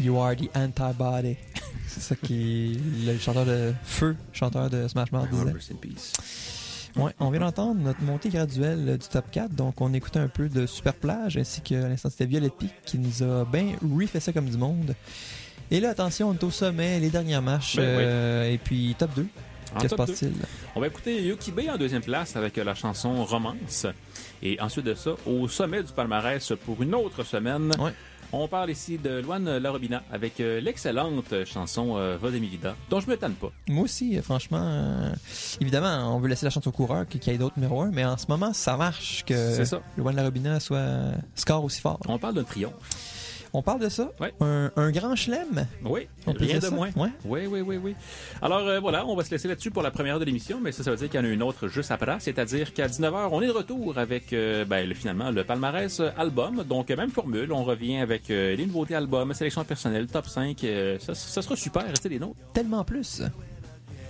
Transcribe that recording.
You Are the Antibody. C'est ça qui le chanteur de Feu, chanteur de Smash Mouth disait. Rest in peace. Ouais, on vient d'entendre notre montée graduelle du top 4, donc on écoutait un peu de Superplage ainsi que à l'instant c'était Violette P qui nous a bien refait ça comme du monde. Et là, attention, on est au sommet, les dernières marches, et puis top 2. Qu'est-ce qui se passe-t-il? On va écouter Yuki B en deuxième place avec la chanson Romance. Et ensuite de ça, au sommet du palmarès pour une autre semaine, on parle ici de Luan Larobina avec l'excellente chanson Va de mi vida, dont je me tanne pas. Moi aussi, franchement, évidemment, on veut laisser la chance au coureur qu'il y ait d'autres numéros 1, mais en ce moment, ça marche que Luan Larobina score aussi fort. On parle d'un triomphe. On parle de ça? Oui. Un grand chelem? Oui, on peut rien de ça? moins. Ouais. Oui. Alors voilà, on va se laisser là-dessus pour la première heure de l'émission, mais ça veut dire qu'il y en a une autre juste après, c'est-à-dire qu'à 19h, on est de retour avec finalement le palmarès album, donc même formule, on revient avec les nouveautés albums, sélection personnelle, top 5, ça sera super, restez des nôtres. Tellement plus.